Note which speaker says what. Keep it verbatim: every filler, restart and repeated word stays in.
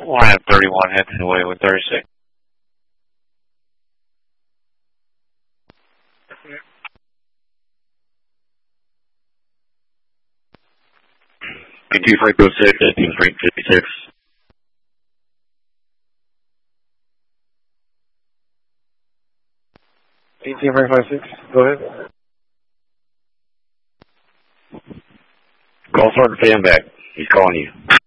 Speaker 1: Line thirty-one, heading away with thirty-six. two Franco six, eighteen Frank fifty-six. eighteen Frank fifty-six, go ahead. Call Sergeant Fan back. He's calling you.